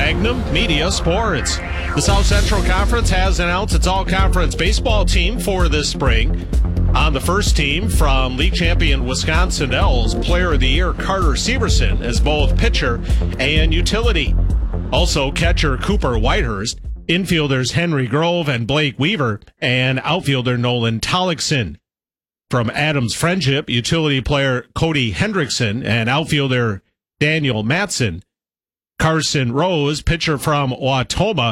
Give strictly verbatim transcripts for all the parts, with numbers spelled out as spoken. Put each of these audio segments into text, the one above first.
Magnum Media Sports. The South Central Conference has announced its all-conference baseball team for this spring. On the first team from league champion Wisconsin Dells, Player of the Year Carter Severson as both pitcher and utility. Also catcher Cooper Whitehurst, infielders Henry Grove and Blake Weaver, and outfielder Nolan Tollickson. From Adams Friendship, utility player Cody Hendrickson and outfielder Daniel Matson. Carson Rose, pitcher from Watoma,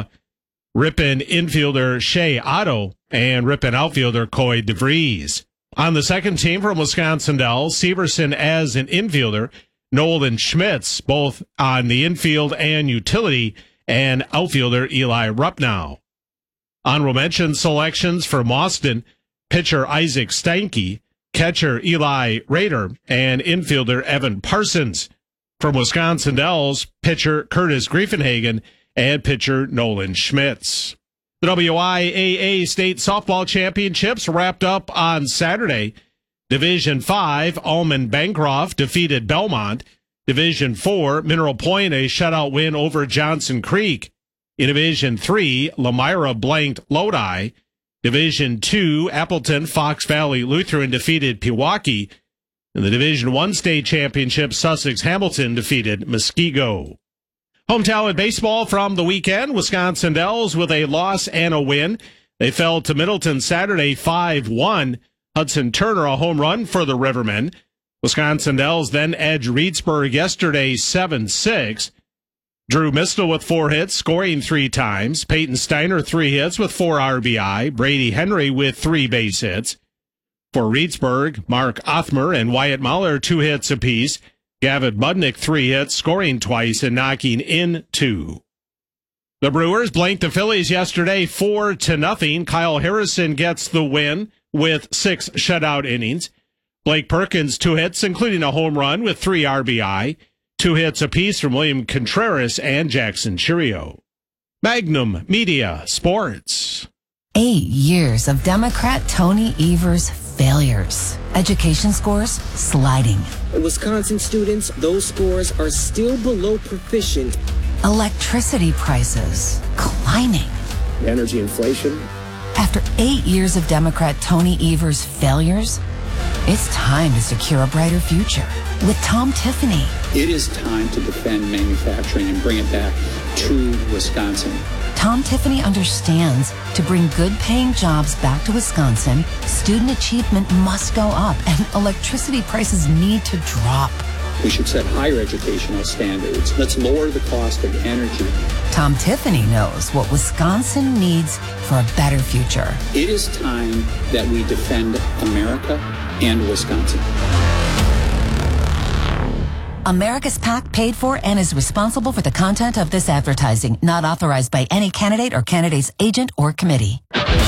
Ripon infielder Shea Otto, and Ripon outfielder Coy DeVries. On the second team from Wisconsin Dells, Severson as an infielder, Nolan Schmitz, both on the infield and utility, and outfielder Eli Rupnow. Honorable mention selections for Mauston, pitcher Isaac Steinke, catcher Eli Rader, and infielder Evan Parsons. From Wisconsin Dells, pitcher Curtis Griefenhagen and pitcher Nolan Schmitz. The W I A A State Softball Championships wrapped up on Saturday. Division five, Almond Bancroft defeated Belmont. Division four, Mineral Point, a shutout win over Johnson Creek. In Division three, Lamira blanked Lodi. Division two, Appleton Fox Valley Lutheran defeated Pewaukee. In the Division one state championship, Sussex Hamilton defeated Muskego. Home talent baseball from the weekend, Wisconsin Dells with a loss and a win. They fell to Middleton Saturday five one. Hudson Turner a home run for the Rivermen. Wisconsin Dells then edged Reedsburg yesterday seven six. Drew Mistel with four hits, scoring three times. Peyton Steiner three hits with four R B I. Brady Henry with three base hits. For Reedsburg, Mark Othmer and Wyatt Mahler two hits apiece. Gavin Budnick three hits, scoring twice and knocking in two. The Brewers blanked the Phillies yesterday four to nothing. Kyle Harrison gets the win with six shutout innings. Blake Perkins two hits, including a home run with three R B I. Two hits apiece from William Contreras and Jackson Churio. Magnum Media Sports. Eight years of Democrat Tony Evers' failures. Education scores sliding. Wisconsin students, those scores are still below proficient. Electricity prices climbing. Energy inflation. After eight years of Democrat Tony Evers' failures, it's time to secure a brighter future with Tom Tiffany. It is time to defend manufacturing and bring it back to Wisconsin. Tom Tiffany understands to bring good-paying jobs back to Wisconsin, student achievement must go up and electricity prices need to drop. We should set higher educational standards. Let's lower the cost of energy. Tom Tiffany knows what Wisconsin needs for a better future. It is time that we defend America and Wisconsin. America's PAC paid for and is responsible for the content of this advertising, not authorized by any candidate or candidate's agent or committee.